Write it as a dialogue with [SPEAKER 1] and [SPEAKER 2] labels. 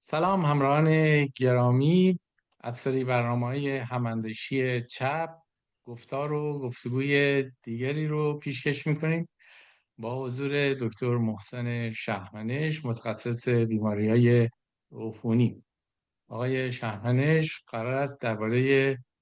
[SPEAKER 1] سلام همراهان گرامی. از سری برنامه‌های هماندیشی چپ گفتار و گفتگوی دیگری رو پیشکش می‌کنیم با حضور دکتر محسن شهمنش، متخصص بیماری‌های عفونی. آقای شهمنش قرار است درباره